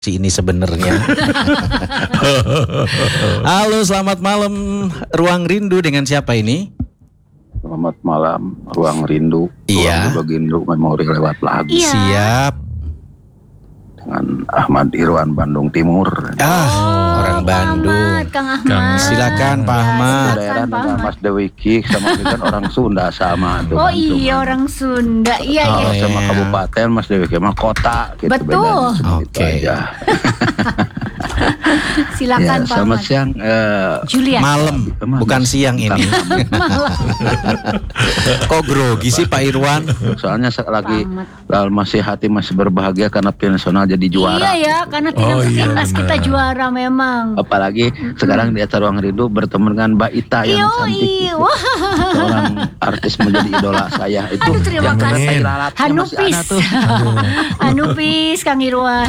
ini sebenarnya. Halo, selamat malam Ruang Rindu, dengan siapa ini? Selamat malam Ruang Rindu. Iya. Ruang Rindu memori lewat lagu. Iya. Siap. Dengan Ahmad Irwan, Bandung Timur. Orang Bandung. Ahmad, Kang Ahmad. Silakan Pak Ahmad. Daerah Pak dengan Ahmad. Mas Dewi Kik sama dia kan orang Sunda sama tuh. Oh kan, iya, cuman orang Sunda. Iya, Oh, iya. sama iya. kabupaten, Mas Dewi Kik mah kota gitu. Betul. bedanya, cuma itu Oke. aja. Silakan Ya, Pak selamat Ahmad. siang. Julian. Malam, bukan siang ini. Kok grogi sih Pak Irwan? Soalnya lagi Ahmad. masih hati masih berbahagia karena tim nasional jadi juara. Iya ya, karena timnas kita juara memang. Apalagi sekarang di acara Ruang Rindu bertemu dengan Mbak Ita yang cantik Iya, gitu. wah. Seorang artis menjadi idola saya itu. Aduh, terima yang bener kasih. teh lalatnya masih Hanupis. ada tuh. Hanupis, Kang Irwan.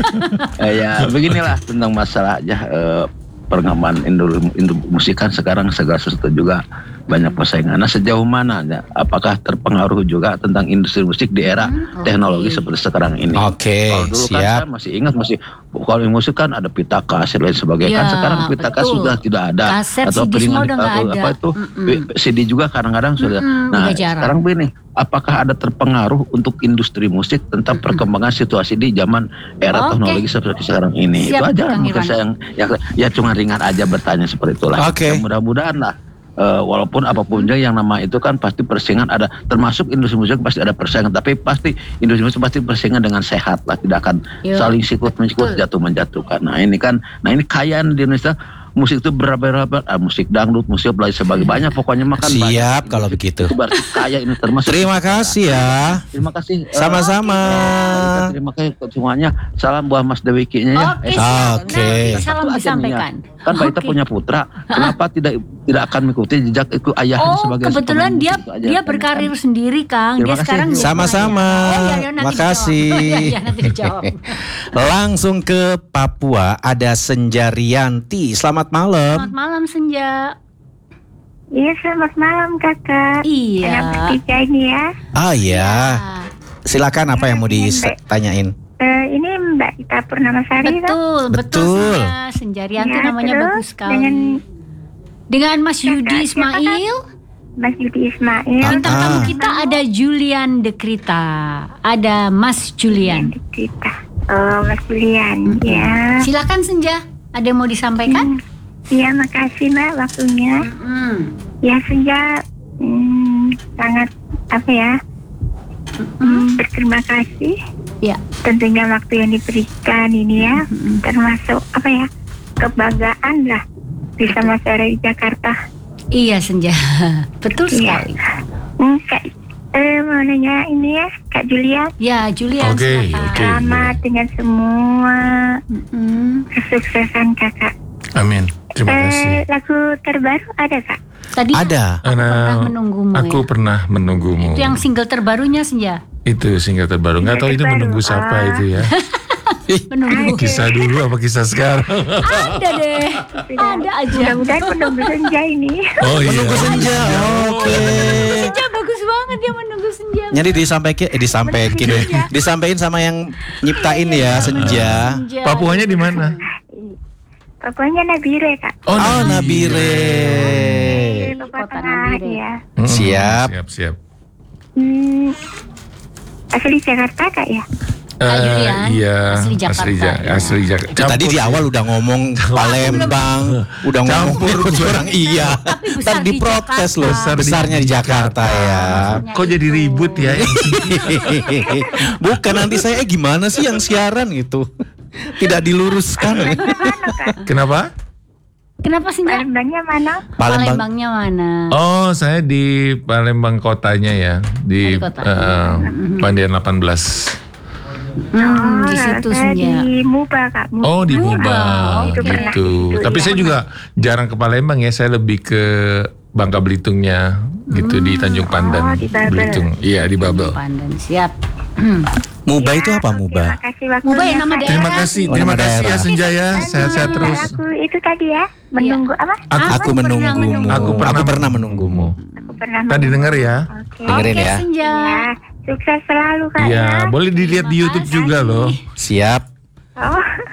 Ya beginilah tentang masalah aja perkembangan musik kan sekarang segala sesuatu juga banyak persaingan. Nah sejauh mana ya, apakah terpengaruh juga tentang industri musik di era teknologi seperti sekarang ini? Oke, Kalau dulu kan siap. saya masih ingat kalau musik kan ada pita kaset dan sebagainya. Kan Ya, sekarang pita kaset betul. sudah tidak ada. Kaset, atau CD semua udah nggak ada. apa itu CD juga kadang-kadang sudah. Nah udah jarang. sekarang begini, apakah ada terpengaruh untuk industri musik tentang perkembangan situasi di zaman era Oke. teknologi seperti sekarang ini? Siap, Itu aja Kang mungkin Irwan. saya ya cuma ringan aja bertanya seperti itulah. Oke. Ya, mudah-mudahan lah. Walaupun apapun juga yang nama itu kan pasti persaingan ada, termasuk industri musik pasti ada persaingan, tapi pasti industri musik pasti persaingan dengan sehat lah, tidak akan Yo. saling sikut menjatuhkan, jatuh menjatuhkan. Nah ini kayaan di Indonesia musik itu berapa musik dangdut, musik lain sebagainya, banyak pokoknya makan Siap banyak. kalau begitu. Itu berarti kaya ini termasuk. Terima kasih ya. Terima kasih. Sama-sama. Terima kasih semuanya. Salam buat Mas Dewi Kiknya ya. Oke, Oke. nanti salam Satu aja nih ya. disampaikan. Kan Mbak Ita Oke. punya putra, kenapa tidak akan mengikuti jejak itu ayahnya Oh, sebagai kebetulan pemain dia musik itu aja. dia berkarir sendiri, Kang. Terima Dia kasih. sekarang jadi Sama-sama. penyanyi. Oh, iya, nanti Makasih. dijawab. Oh, iya, nanti dijawab. Langsung ke Papua, ada Senjarianti. Selamat malam. Selamat malam Senja. Iya, selamat malam kakak. Iya. Anak bertiga ini ya. Ah ya, silakan apa yang mau ditanyain? Ini Mbak Ita Purnamasari kan? Betul, Betul. Senja. Senjarianti Ya, namanya terus bagus sekali. Dengan Mas Yudi Kakak, siapa, Ismail. Mas Yudi Ismail. Bintang tamu Ah. kita ada Julian Dekrita. Ada Mas Julian. Kita. Oh, Mas Julian. Ya. Silakan Senja. Ada yang mau disampaikan? Iya, makasih Mbak waktunya. Ya, Senja sangat apa ya? Berterima kasih. Ya. Tentunya waktu yang diberikan ini ya, termasuk apa ya? Kebanggaan lah bisa masuk di Jakarta. Iya Senja. Betul Iya. sekali. Kak, mau nanya ini ya, Kak Julia. Ya Julian. Oke, silakan. oke. Selamat dengan semua Mm-mm. kesuksesan kakak. Amin. Terima kasih. Lagu terbaru ada kak? Tadi Ada. Aku pernah menunggumu. Aku ya. pernah menunggumu. Itu yang single terbarunya Senja. Itu single terbaru. Nggak tahu itu Terbaru. menunggu siapa itu ya. Menunggu. Kisah dulu apa kisah sekarang? Ada deh. Ada aja. Mudah-mudahan menunggu senja ini. Oh iya. Menunggu senja. Oke. Senja bagus banget dia menunggu Senja. Jadi disampaikan sama yang nyiptain ya Senja. Senja. Papuanya di mana? Pokoknya Nabire kak. Oh Nabire. Papua Kota Tengah Nabire. ya. Siap. Siap. Asli Jakarta kak ya? Julian, Iya. asli Jakarta. Asli Jakarta. Itu tadi di awal udah ngomong Palembang, udah ngomong orang iya. Tapi Ntar besar di diprotes Jakarta. loh, besarnya di Jakarta ya. Kok jadi ribut ya? Bukan, nanti saya gimana sih yang siaran gitu. Tidak diluruskan. Kenapa? Kenapa Senja? Palembangnya mana? Palembang. Palembangnya mana? Oh, saya di Palembang kotanya ya, di Di kota. Pandian 18. Di situ saya Senja. di Muba kak. Oh di Muba. Muba Oh, itu pernah gitu. itu, Tapi iya. saya juga jarang ke Palembang ya. Saya lebih ke Bangka Belitungnya gitu di Tanjung Pandan. di Babel. Belitung. Iya di Babel. Pandan siap. Muba itu apa Muba? Terima kasih waktunya. Muba ya nama daerah. Terima kasih, Oh, terima nama kasih ya daerah. Senjaya. Sehat-sehat Nah, terus. Aku itu tadi ya, menunggu apa? Aku menunggumu. Aku pernah menunggumu. Aku pernah Tadi dengar ya. Oke. Dengerin Oke ya. Senja. Ya, sukses selalu kak Iya, ya. boleh dilihat di YouTube juga loh. Siap. Oh.